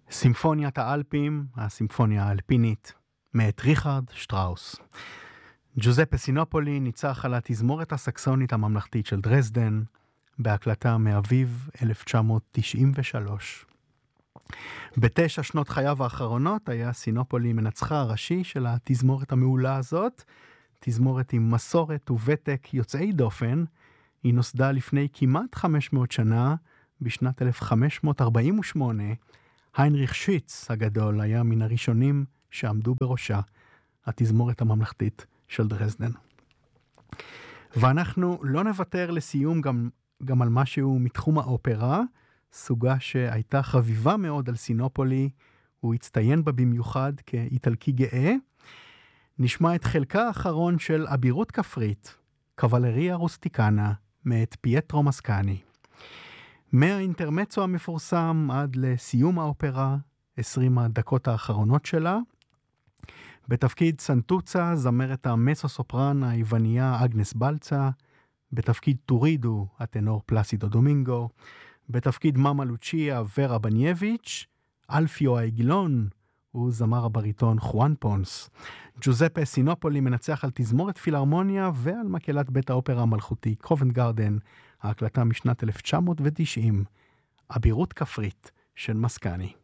סימפוניית האלפים, הסימפוניה האלפינית, מאת ריכרד שטראוס. ג'וזפה סינופולי ניצח על התזמורת הסקסונית הממלכתית של דרזדן, בהקלטה מאביב 1993. בתשע שנות חייו האחרונות היה סינופולי מנצחה הראשי של התזמורת המעולה הזאת, תזמורת עם מסורת וותק יוצאי דופן. היא נוסדה לפני כמעט 500 שנה, בשנת 1548, היינריך שיץ הגדול היה מן הראשונים שעמדו בראשה, התזמורת הממלכתית של דרזדן. ואנחנו לא נוותר לסיום גם על משהו מתחום האופרה, סוגה שהייתה חביבה מאוד על סינופולי, הוא הצטיין בה במיוחד כאיטלקי גאה. נשמע את חלקה האחרון של אבירות כפרית, קבלריה רוסטיקנה, מאת פייטרו מסקני. מהאינטרמצו המפורסם עד לסיום האופרה, 20 הדקות האחרונות שלה. בתפקיד סנטוצה, זמרת המסו-סופרן היווניה אגנס בלצה. בתפקיד טורידו, הטנור פלסידו דומינגו. בתפקיד מאמה לוצ'יה, ורה בנייביץ'. אלפיו האגילון, הוא זמר הבריטון חואן פונס. ג'וזפה סינופולי מנצח על תזמורת פילהרמוניה ועל מקהלת בית האופרה המלכותי קובנט גארדן, ההקלטה משנת 1990, אבירות כפרית של מסקני.